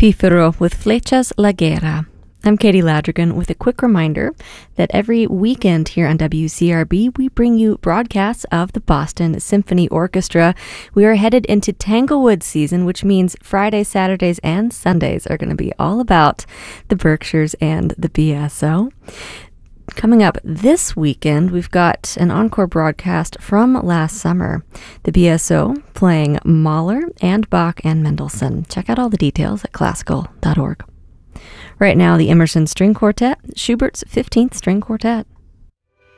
Pífaro with Flechas La Guerra. I'm Katie Ladrigan with a quick reminder that every weekend here on WCRB, we bring you broadcasts of the Boston Symphony Orchestra. We are headed into Tanglewood season, which means Fridays, Saturdays, and Sundays are going to be all about the Berkshires and the BSO. Coming up this weekend, we've got an encore broadcast from last summer. The BSO playing Mahler and Bach and Mendelssohn. Check out all the details at classical.org. Right now, the Emerson String Quartet, Schubert's 15th String Quartet.